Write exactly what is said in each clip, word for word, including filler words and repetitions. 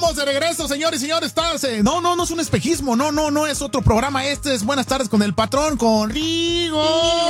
Estamos de regreso, señores y señores. Estás, eh, no, no, no es un espejismo. No, no, no es otro programa. Este es Buenas Tardes con el Patrón, con Rigo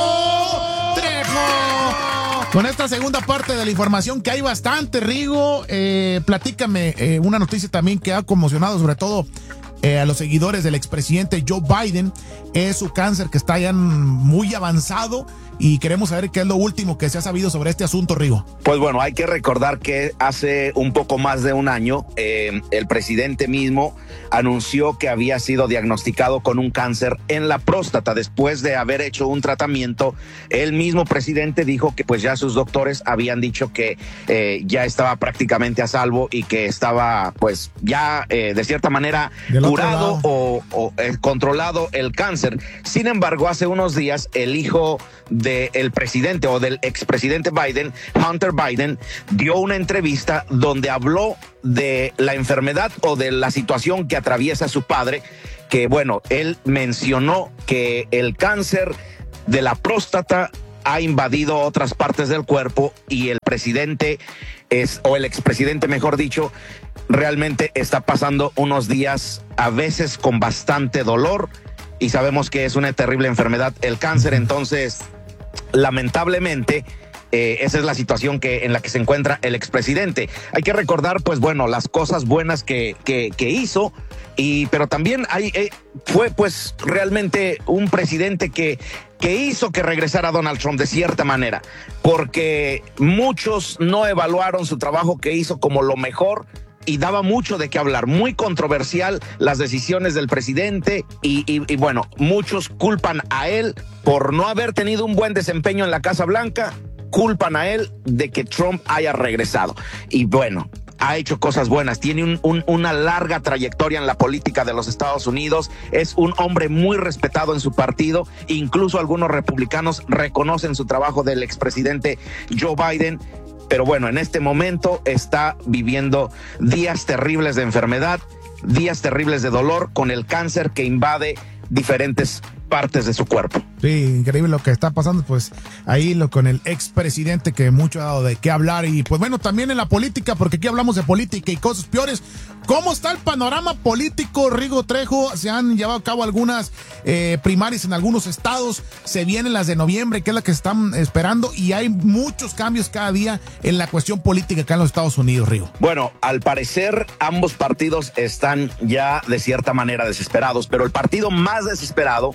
Trejo. Con esta segunda parte de la información que hay bastante, Rigo. Eh, platícame eh, una noticia también que ha conmocionado sobre todo Eh, a los seguidores del expresidente Joe Biden. Es su cáncer que está ya muy avanzado y queremos saber qué es lo último que se ha sabido sobre este asunto, Rigo. Pues bueno, hay que recordar que hace un poco más de un año eh, el presidente mismo anunció que había sido diagnosticado con un cáncer en la próstata después de haber hecho un tratamiento. El mismo presidente dijo que pues ya sus doctores habían dicho que eh, ya estaba prácticamente a salvo y que estaba pues ya eh, de cierta manera curado o, o eh, controlado el cáncer. Sin embargo, hace unos días el hijo del presidente o del expresidente Biden, Hunter Biden, dio una entrevista donde habló de la enfermedad o de la situación que atraviesa su padre, que bueno, él mencionó que el cáncer de la próstata ha invadido otras partes del cuerpo y el presidente es, o el expresidente mejor dicho, realmente está pasando unos días a veces con bastante dolor y sabemos que es una terrible enfermedad el cáncer. Entonces lamentablemente eh, esa es la situación que en la que se encuentra el expresidente. Hay que recordar pues bueno las cosas buenas que, que, que hizo y pero también hay, eh, fue pues realmente un presidente que que hizo que regresara Donald Trump de cierta manera, porque muchos no evaluaron su trabajo que hizo como lo mejor y daba mucho de qué hablar, muy controversial las decisiones del presidente y, y, y bueno, muchos culpan a él por no haber tenido un buen desempeño en la Casa Blanca, culpan a él de que Trump haya regresado y bueno, ha hecho cosas buenas, tiene un, un, una larga trayectoria en la política de los Estados Unidos, es un hombre muy respetado en su partido, incluso algunos republicanos reconocen su trabajo del expresidente Joe Biden, pero bueno, en este momento está viviendo días terribles de enfermedad, días terribles de dolor con el cáncer que invade diferentes partes de su cuerpo. Sí, increíble lo que está pasando, pues ahí lo con el expresidente que mucho ha dado de qué hablar y pues bueno, también en la política, porque aquí hablamos de política y cosas peores. ¿Cómo está el panorama político, Rigo Trejo? Se han llevado a cabo algunas eh, primarias en algunos estados, se vienen las de noviembre, que es la que están esperando y hay muchos cambios cada día en la cuestión política acá en los Estados Unidos, Rigo. Bueno, al parecer ambos partidos están ya de cierta manera desesperados, pero el partido más desesperado,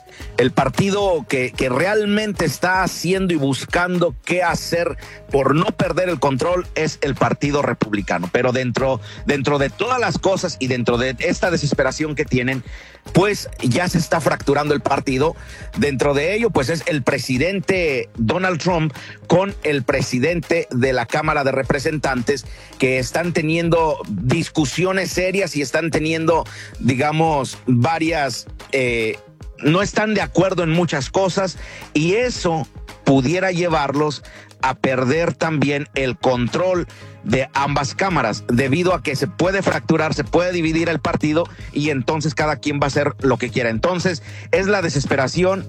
el partido que, que realmente está haciendo y buscando qué hacer por no perder el control es el Partido Republicano. Pero dentro, dentro de todas las cosas y dentro de esta desesperación que tienen, pues ya se está fracturando el partido. Dentro de ello, pues es el presidente Donald Trump con el presidente de la Cámara de Representantes que están teniendo discusiones serias y están teniendo, digamos, varias... Eh, no están de acuerdo en muchas cosas y eso pudiera llevarlos a perder también el control de ambas cámaras, debido a que se puede fracturar, se puede dividir el partido y entonces cada quien va a hacer lo que quiera. Entonces es la desesperación,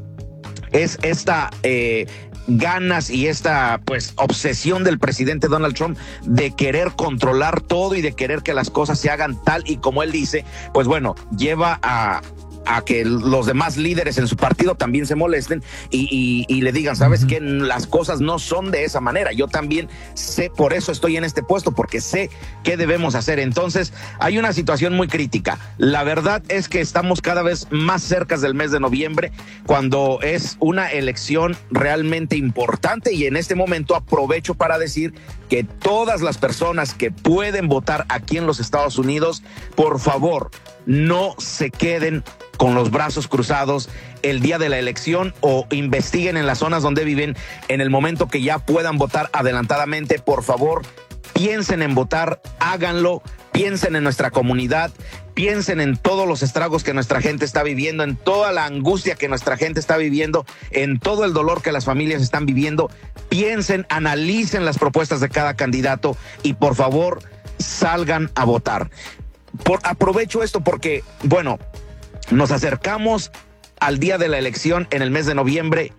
es esta eh, ganas y esta pues obsesión del presidente Donald Trump de querer controlar todo y de querer que las cosas se hagan tal y como él dice. Pues bueno, lleva a a que los demás líderes en su partido también se molesten y, y, y le digan, sabes que las cosas no son de esa manera, yo también sé, por eso estoy en este puesto, porque sé qué debemos hacer. Entonces hay una situación muy crítica. La verdad es que estamos cada vez más cerca del mes de noviembre, cuando es una elección realmente importante, y en este momento aprovecho para decir que todas las personas que pueden votar aquí en los Estados Unidos, por favor, no se queden con los brazos cruzados el día de la elección o investiguen en las zonas donde viven en el momento que ya puedan votar adelantadamente. Por favor, piensen en votar, háganlo, piensen en nuestra comunidad, piensen en todos los estragos que nuestra gente está viviendo, en toda la angustia que nuestra gente está viviendo, en todo el dolor que las familias están viviendo. Piensen, analicen las propuestas de cada candidato y por favor salgan a votar. Por, aprovecho esto porque, bueno, nos acercamos al día de la elección en el mes de noviembre.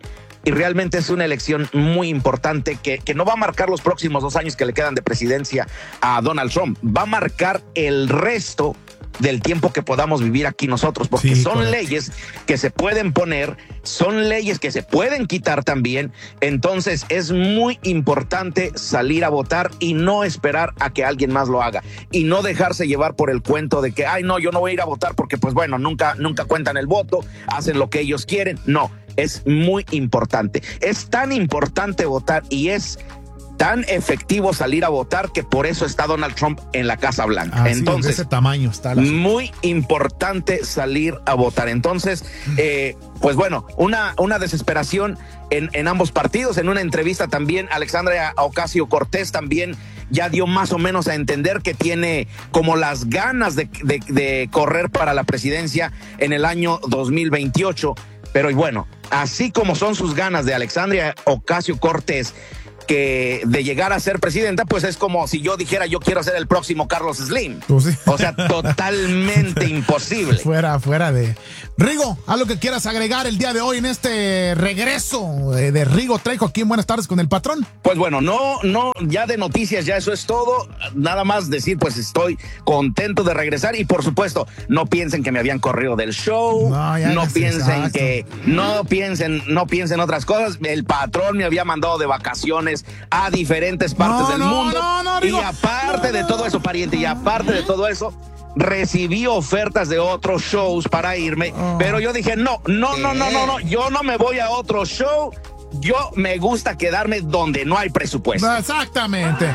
y realmente es una elección muy importante que, que no va a marcar los próximos dos años que le quedan de presidencia a Donald Trump, va a marcar el resto del tiempo que podamos vivir aquí nosotros, porque sí, son correcto. Leyes que se pueden poner, son leyes que se pueden quitar también. Entonces es muy importante salir a votar y no esperar a que alguien más lo haga, y no dejarse llevar por el cuento de que, ay no, yo no voy a ir a votar porque pues bueno, nunca, nunca cuentan el voto, hacen lo que ellos quieren. No, es muy importante, es tan importante votar y es tan efectivo salir a votar que por eso está Donald Trump en la Casa Blanca. Ah, Entonces, sí, de ese tamaño está la... muy importante salir a votar. Entonces, eh, pues bueno, una, una desesperación en, en ambos partidos. En una entrevista también, Alexandria Ocasio-Cortez también ya dio más o menos a entender que tiene como las ganas de, de, de correr para la presidencia en el año dos mil veintiocho. Pero y bueno, así como son sus ganas de Alexandria Ocasio-Cortez, que de llegar a ser presidenta, pues es como si yo dijera yo quiero ser el próximo Carlos Slim. Pues sí. O sea, totalmente imposible. Fuera, fuera de... Rigo, algo que quieras agregar el día de hoy en este regreso de, de Rigo Trejo aquí en Buenas Tardes con el Patrón. Pues bueno, no, no, ya de noticias, ya eso es todo. Nada más decir, pues estoy contento de regresar y por supuesto, no piensen que me habían corrido del show. No, no piensen exacto. que, no piensen, no piensen otras cosas. El Patrón me había mandado de vacaciones a diferentes partes no, del no, mundo no, no, Rigo, y aparte no, no. de todo eso, pariente, y aparte de todo eso, recibí ofertas de otros shows para irme, oh. pero yo dije no, no, no, no, no, no, yo no me voy a otro show. Yo me gusta quedarme donde no hay presupuesto. Exactamente.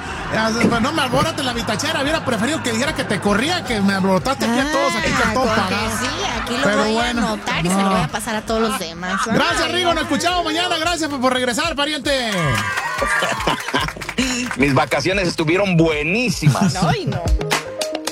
No me alborotes la vitachera. Hubiera preferido que dijera que te corría, que me alborotaste aquí a todos, aquí a todos pagados. Sí, aquí lo Pero voy bueno, a anotar y no. se lo voy a pasar a todos los demás. Gracias, Ay, Rigo. Nos escuchamos mañana. Gracias por regresar, pariente. Mis vacaciones estuvieron buenísimas. Ay, no.